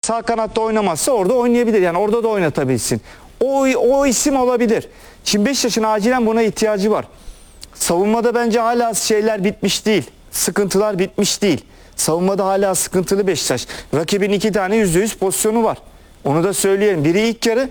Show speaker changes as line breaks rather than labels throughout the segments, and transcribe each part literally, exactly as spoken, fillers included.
sağ kanatta oynamazsa orada oynayabilir. Yani orada da oynatabilsin. O, o isim olabilir. Şimdi Beşiktaş'ın acilen buna ihtiyacı var. Savunmada bence hala şeyler bitmiş değil. Sıkıntılar bitmiş değil. Savunmada hala sıkıntılı Beşiktaş. Rakibin iki tane yüzde yüz pozisyonu var. Onu da söyleyelim. Biri ilk yarı,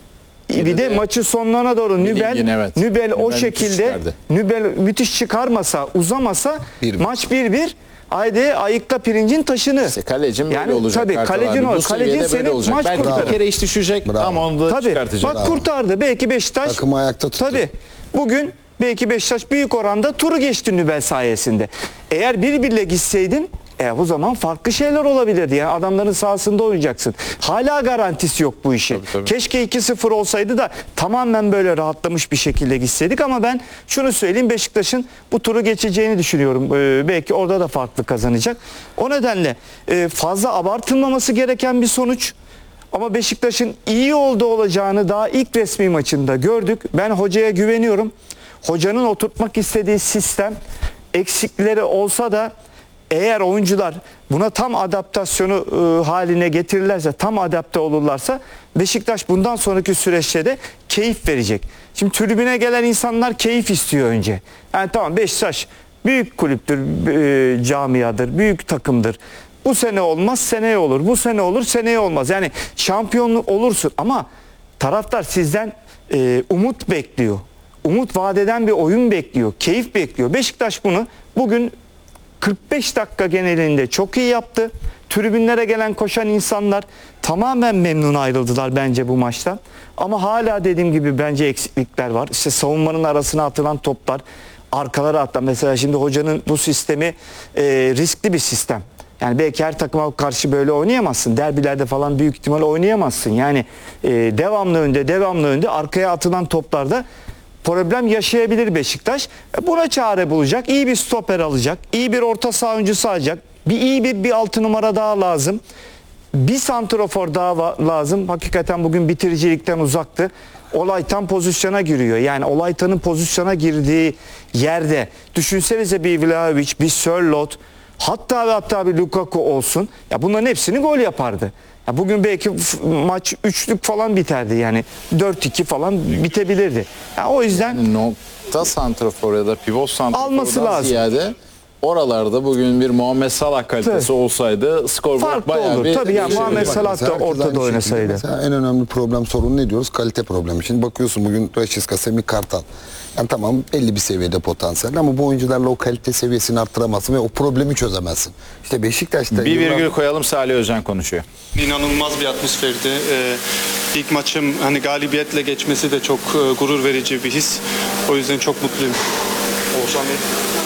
bir de, de maçın sonlarına doğru Nübel,
Ligin, evet.
Nübel, Nübel o
müthiş
şekilde
çıkardı.
Nübel müthiş çıkarmasa, uzamasa
bir bir.
maç bir bir. Haydi ayıkla pirincin taşını.
İşte kalecin böyle
yani,
olacak.
Tabii kalecin o. Kalecin senin
olacak.
maç
Belki
kurtarır.
bir kere iş düşecek
Bravo.
ama onu da
Tabii.
çıkartacak.
Bak kurtardı. Belki Beşiktaş.
Takımı ayakta tuttu.
Tabii. Bugün belki Beşiktaş büyük oranda turu geçti Nübel sayesinde. Eğer bir birle gitseydin e, bu zaman farklı şeyler olabilirdi. Yani adamların sahasında oynayacaksın. Hala garantisi yok bu işin.
Tabii, tabii.
Keşke iki sıfır olsaydı da tamamen böyle rahatlamış bir şekilde gitseydik ama ben şunu söyleyeyim, Beşiktaş'ın bu turu geçeceğini düşünüyorum. Ee, belki orada da farklı kazanacak. O nedenle e, fazla abartılmaması gereken bir sonuç. Ama Beşiktaş'ın iyi oldu olacağını daha ilk resmi maçında gördük. Ben hocaya güveniyorum. Hocanın oturtmak istediği sistem eksikleri olsa da eğer oyuncular buna tam adaptasyonu e, haline getirirlerse, tam adapte olurlarsa Beşiktaş bundan sonraki süreçte de keyif verecek. Şimdi tribüne gelen insanlar keyif istiyor önce. Yani tamam, Beşiktaş büyük kulüptür, e, camiadır, büyük takımdır. Bu sene olmaz, seneye olur. Bu sene olur, seneye olmaz. Yani şampiyonluk olursun ama taraftar sizden e, umut bekliyor. Umut vadeden bir oyun bekliyor. Keyif bekliyor. Beşiktaş bunu bugün kırk beş dakika genelinde çok iyi yaptı. Tribünlere gelen koşan insanlar tamamen memnun ayrıldılar bence bu maçtan. Ama hala dediğim gibi bence eksiklikler var. İşte savunmanın arasına atılan toplar, arkalara atılan. Mesela şimdi hocanın bu sistemi e, riskli bir sistem. Yani belki her takıma karşı böyle oynayamazsın. Derbilerde falan büyük ihtimal oynayamazsın. Yani e, devamlı önde, devamlı önde, arkaya atılan toplarda problem yaşayabilir Beşiktaş. Buna çare bulacak. İyi bir stoper alacak. İyi bir orta saha oyuncusu alacak. Bir iyi bir bir altı numara daha lazım. Bir santrafor daha lazım. Hakikaten bugün bitiricilikten uzaktı. Olay tam pozisyona giriyor. Yani Olaytan'ın pozisyona girdiği yerde düşünsenize bir Vlahovic, bir Sörloth, hatta ve hatta bir Lukaku olsun. Ya bunların hepsini gol yapardı. Ya bugün belki maç üçlük falan biterdi, yani dört iki falan bitebilirdi. Ya o yüzden
nokta santrafor ya da pivot
alması
santrafordan
lazım.
ziyade oralarda bugün bir Muhammed Salah kalitesi
Tabii.
olsaydı skor
Farklı
bayağı
olur.
bir
Tabii ya,
değişirdi.
Muhammed Salah da
Herkes aynı
ortada
şekilde.
oynasaydı.
Mesela en önemli problem, sorun ne diyoruz? Kalite problemi. Şimdi bakıyorsun bugün Rashica, Semih, Kartal. Yani tamam, belli bir seviyede potansiyel ama bu oyuncularla o kalite seviyesini arttıramazsın ve o problemi çözemezsin. İşte Beşiktaş'ta
Bir
yıllar-
virgül koyalım, Salih Özcan konuşuyor.
İnanılmaz bir atmosferdi. Ee, ilk maçım hani galibiyetle geçmesi de çok e, gurur verici bir his. O yüzden çok mutluyum. Oğuzhan Bey.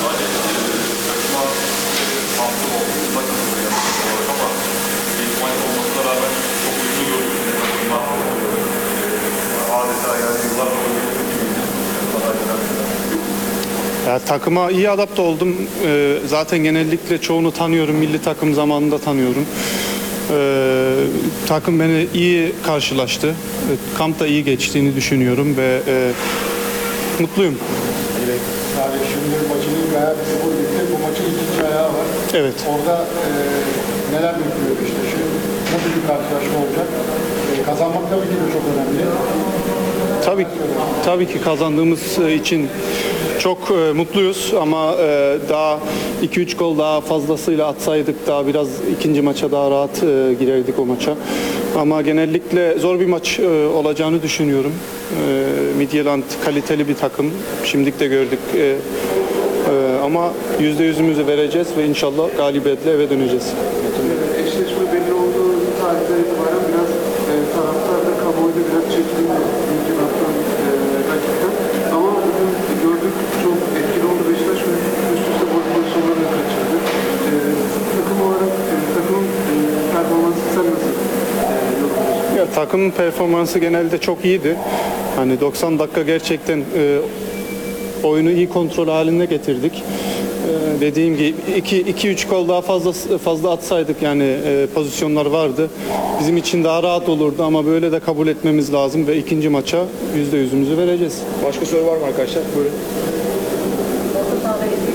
Ya, takıma iyi adapte oldum. Ee, zaten genellikle çoğunu tanıyorum. Milli takım zamanında tanıyorum. Ee, takım beni iyi karşılaştı. Ee, kampta iyi geçtiğini düşünüyorum ve e, mutluyum.
Yani şimdi maçının ayağı bir sıfır bitti. Bu maçın ikinci ayağı var.
Evet.
Orada e, neler bekliyor Beşiktaş'ı? Nasıl bir karşılaşma olacak? E, kazanmak tabii ki de çok önemli.
Tabii, tabii ki kazandığımız için çok e, mutluyuz ama e, daha iki üç gol daha fazlasıyla atsaydık daha biraz ikinci maça daha rahat e, girerdik o maça. Ama genellikle zor bir maç e, olacağını düşünüyorum. E, Midtjylland kaliteli bir takım. Şimdilik de gördük. E, e, ama yüzde yüzümüzü vereceğiz ve inşallah galibiyetle eve döneceğiz.
Eşleşme belli olduğu tarihten itibaren biraz e, taraftar da kamuoyu da biraz çekildi. Midtjylland'dan e, rakipten. Ama bugün gördük, çok etkili oldu Beşiktaş ve üst üste gol pozisyonlarını kaçırdı. E, takım olarak e, takımın e, performansı sen nasıl e, yorumluyorsun?
Ya, takımın performansı genelde çok iyiydi. Hani doksan dakika gerçekten e, oyunu iyi kontrol haline getirdik. Ee, dediğim gibi iki üç gol daha fazla fazla atsaydık yani e, pozisyonlar vardı. Bizim için daha rahat olurdu ama böyle de kabul etmemiz lazım ve ikinci maça yüzde yüzümüzü vereceğiz.
Başka soru var mı arkadaşlar? Buyurun.
Orta sahada eski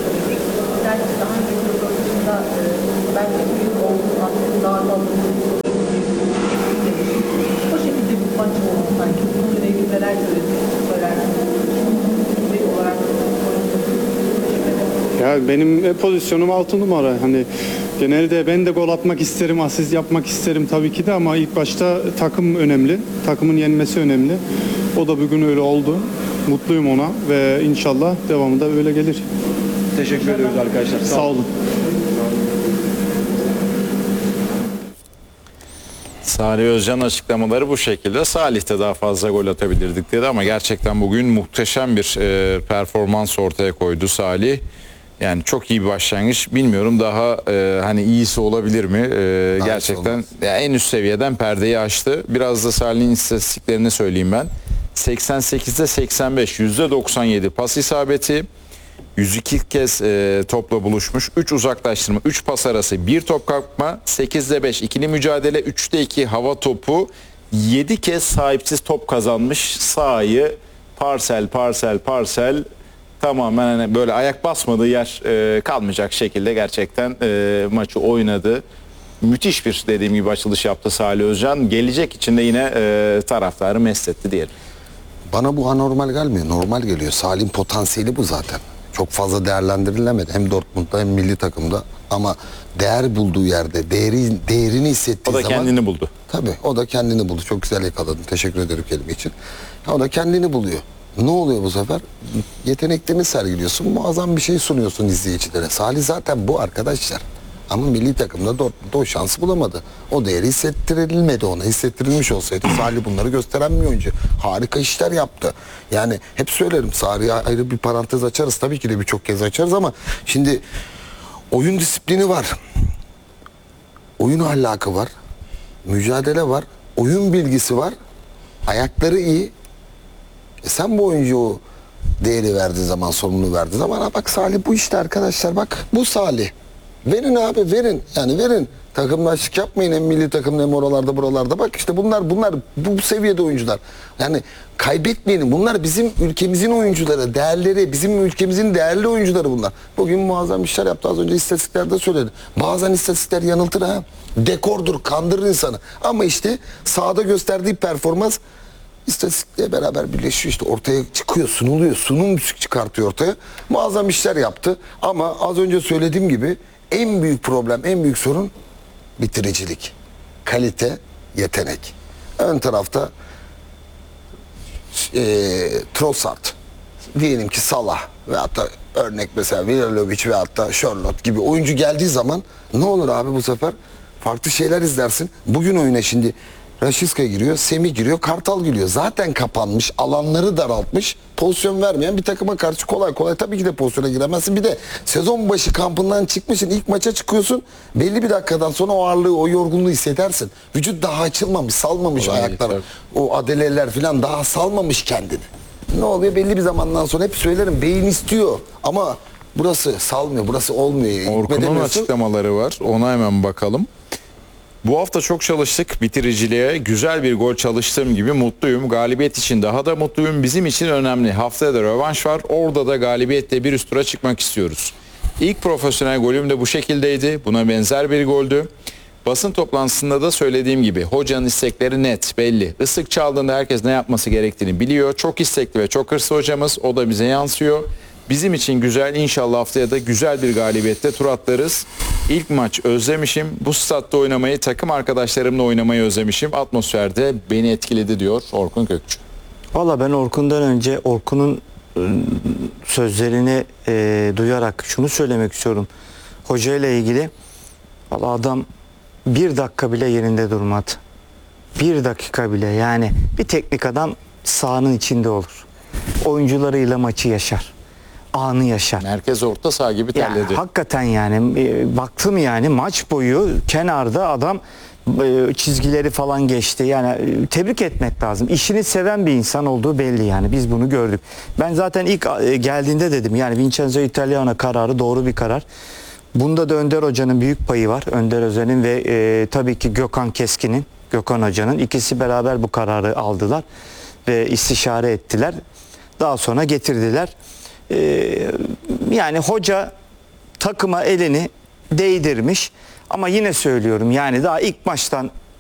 Beşiktaş'ın daha önceki röportajında belki büyük olduğu aslında daha fazla
Ya benim e, pozisyonum altı numara. Hani genelde ben de gol atmak isterim, asist yapmak isterim tabii ki de ama ilk başta takım önemli. Takımın yenmesi önemli. O da bugün öyle oldu. Mutluyum ona ve inşallah devamı da öyle gelir.
Teşekkür ediyoruz arkadaşlar.
Sağ olun.
Salih Özcan açıklamaları bu şekilde. Salih de daha fazla gol atabilirdik dedi ama gerçekten bugün muhteşem bir e, performans ortaya koydu Salih. Yani çok iyi bir başlangıç. Bilmiyorum daha e, hani iyisi olabilir mi? E, gerçekten
olmaz.
ya en üst seviyeden perdeyi açtı. Biraz da Salih'in istatistiklerini söyleyeyim ben. seksen sekizde seksen beş, yüzde doksan yedi pas isabeti. yüz iki kez e, topla buluşmuş. üç uzaklaştırma, üç pas arası, bir top kapma, sekizde beş ikili mücadele, üçte iki hava topu, yedi kez sahipsiz top kazanmış. Sahayı parsel parsel parsel tamamen hani böyle ayak basmadığı yer e, kalmayacak şekilde gerçekten e, maçı oynadı. Müthiş bir dediğim gibi açılış yaptı Salih Özcan. Gelecek için de yine e, taraftarı mest etti diyelim.
Bana bu anormal gelmiyor. Normal geliyor. Salih'in potansiyeli bu zaten. Çok fazla değerlendirilemedi. Hem Dortmund'da hem milli takımda. Ama değer bulduğu yerde, değeri, değerini hissettiği
O da
zaman...
kendini buldu.
Tabii o da kendini buldu. Çok güzel yakaladın. Teşekkür ederim kelime için. O da kendini buluyor. Ne oluyor bu sefer? Yeteneklerini sergiliyorsun. Muazzam bir şey sunuyorsun izleyicilere. Salih zaten bu arkadaşlar. Ama milli takımda Dortmund'da o şansı bulamadı. O değeri hissettirilmedi ona. Hissettirilmiş olsaydı Salih bunları gösteren bir oyuncu. Harika işler yaptı. Yani hep söylerim Salih'e ayrı bir parantez açarız. Tabii ki de birçok kez açarız ama şimdi oyun disiplini var. Oyun ahlakı var. Mücadele var. Oyun bilgisi var. Ayakları iyi. E sen bu oyuncuya o değeri verdiği zaman, sorumluluğu verdiği zaman ha bak Salih bu işte arkadaşlar bak bu Salih. Verin abi verin. Yani verin. Takımlaştık yapmayın hem milli takımda hem oralarda buralarda. Bak işte bunlar bunlar bu, bu seviyede oyuncular. Yani kaybetmeyin. Bunlar bizim ülkemizin oyuncuları, değerleri, bizim ülkemizin değerli oyuncuları bunlar. Bugün muazzam işler yaptı. Az önce istatistiklerde söyledi. Bazen istatistikler yanıltır ha. Dekordur, kandırır insanı. Ama işte sahada gösterdiği performans İstatistikle beraber birleşiyor işte ortaya çıkıyor, sunuluyor, sunum çıkartıyor ortaya. Muazzam işler yaptı ama az önce söylediğim gibi en büyük problem, en büyük sorun bitiricilik, kalite, yetenek. Ön tarafta e, Trossard, diyelim ki Salah veyahut da örnek mesela Vlahovic veyahut da Charlotte gibi oyuncu geldiği zaman ne olur abi bu sefer? Farklı şeyler izlersin. Bugün oyuna şimdi Rashica giriyor, Semih giriyor, Kartal giriyor. Zaten kapanmış, alanları daraltmış, pozisyon vermeyen bir takıma karşı kolay kolay tabii ki de pozisyona giremezsin. Bir de sezon başı kampından çıkmışsın, ilk maça çıkıyorsun. Belli bir dakikadan sonra o ağırlığı, o yorgunluğu hissedersin. Vücut daha açılmamış, salmamış
Kolay
ayaklar.
değil,
O adeleler falan daha salmamış kendini. Ne oluyor belli bir zamandan sonra hep söylerim beyin istiyor ama burası salmıyor, burası olmuyor.
Orkun'un
Hükmedemiyorsun.
açıklamaları var. Ona hemen bakalım. Bu hafta çok çalıştık. Bitiriciliğe güzel bir gol çalıştığım gibi mutluyum. Galibiyet için daha da mutluyum. Bizim için önemli. Haftaya da rövanş var. Orada da galibiyetle bir üst tura çıkmak istiyoruz. İlk profesyonel golüm de bu şekildeydi. Buna benzer bir goldü. Basın toplantısında da söylediğim gibi hocanın istekleri net, belli. Islık çaldığında herkes ne yapması gerektiğini biliyor. Çok istekli ve çok hırslı hocamız. O da bize yansıyor. Bizim için güzel, inşallah haftaya da güzel bir galibiyette tur atlarız. İlk maç özlemişim. Bu statta oynamayı, takım arkadaşlarımla oynamayı özlemişim. Atmosferde beni etkiledi diyor Orkun Kökçü.
Valla ben Orkun'dan önce Orkun'un ıı, sözlerini e, duyarak şunu söylemek istiyorum. Hoca ile ilgili valla adam bir dakika bile yerinde durmadı. Bir dakika bile yani bir teknik adam sahanın içinde olur. Oyuncularıyla maçı yaşar. Anı yaşar.
Merkez orta saha gibi
Yani
terledi.
hakikaten yani e, baktım yani maç boyu kenarda adam e, çizgileri falan geçti. Yani e, tebrik etmek lazım. İşini seven bir insan olduğu belli yani. Biz bunu gördük. Ben zaten ilk e, geldiğinde dedim yani Vincenzo Italiano kararı doğru bir karar. Bunda da Önder Hoca'nın büyük payı var. Önder Özen'in ve e, tabii ki Gökhan Keskin'in, Gökhan Hoca'nın ikisi beraber bu kararı aldılar ve istişare ettiler. Daha sonra getirdiler. Ee, yani hoca takıma elini değdirmiş ama yine söylüyorum yani daha ilk maçtan